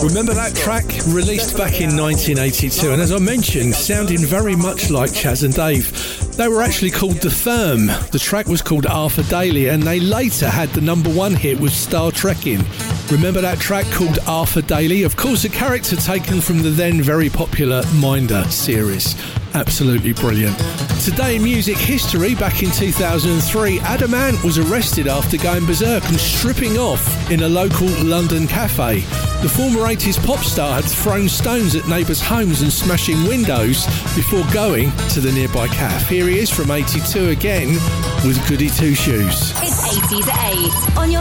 Remember that track? Released back in 1982, and as I mentioned, sounding very much like Chas and Dave. They were actually called The Firm. The track was called Arthur Daly, and they later had the #1 hit with Star Trekking. Remember that track called Arthur Daly? Of course, a character taken from the then very popular Minder series. Absolutely brilliant. Today in music history, back in 2003, Adam Ant was arrested after going berserk and stripping off in a local London cafe. The former 80s pop star had thrown stones at neighbours' homes and smashing windows before going to the nearby cafe. Here he is from 82 again with Goody Two Shoes. It's 80s at 8 on your